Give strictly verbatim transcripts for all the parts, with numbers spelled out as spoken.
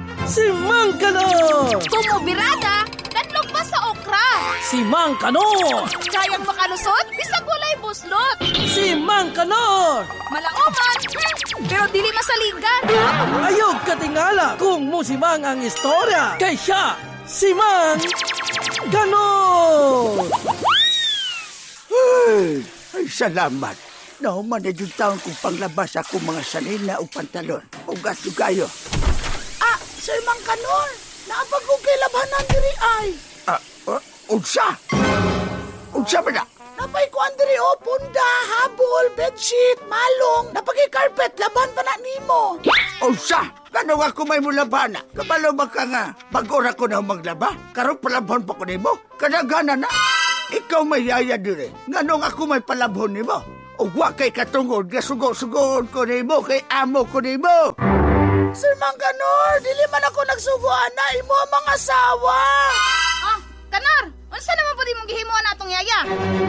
Si Mang Kanor! Tumubirada, kanlog pa sa okra. Si Mang Kanor! Kayang makalusot, bisag walay buslot. Si Mang Kanor! Malaoman, hmm, pero dili masaligan. Ayog katingala kung musimang ang istorya. Kay siya, si Mang Kanor! Ay, ay salamat. Nauman na yung taon kong panglabas ako mga sanina o pantalon. Ugat yung kayo. Ah, Sir Mang Kanor, naapagod kay labhanan diri ay. Ah, uh, unsa? Unsa ba na? Napay ko diri o, punda, habol, bedsheet, malong, napagay carpet, laban pa na nimo. Unsa? Kano ako may mulabana? Kabalo ba ka nga? Pag-ora ko na maglaba? Karong palabhon pa ko nimo? Kadagana na? Ikaw may yaya dire. Nganong ako may palabhon nimo? Ugwa kay katungod, gasugo-sugoon ko nimo, kay amo ko nimo. Sir Mang Kanor, dili man ako nagsugoan na imo ang mga asawa. Ah, Kanor, unsa naman pwede mong gihimuan natong yaya?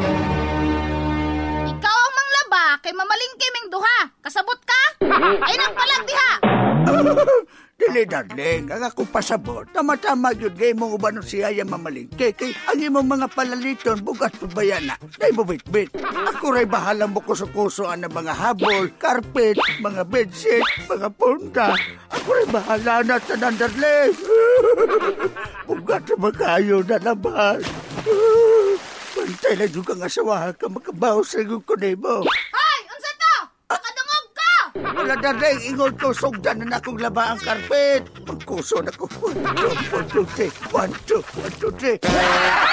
Ikaw ang manglaba kay mamalingke ming duha. Kasabot ka? Ay nagpalag diha. Dili, darling, ang ako pasabot. Tama-tama yun, gay mong ubanon siya yung mamalingke. Kay ang imong mga palaliton, bugat pabayana. Dahil mo bit-bit. Ako ray bahala mo kuso-kusoan ng mga habol, carpet, mga bedsheet, mga punta. Ako ray bahala na tanan, darling. Bugat na magkayo na naman. Pantay na yung kang asawahan ka makabaw sa iyong kunimo. Hoy, unsa to? Nakadungog ka! Wala, darling, ingon ko, sugdan na akong laba ang karpet. Magkuso na ko. One, two, one, two, three. One, two, one, two, three.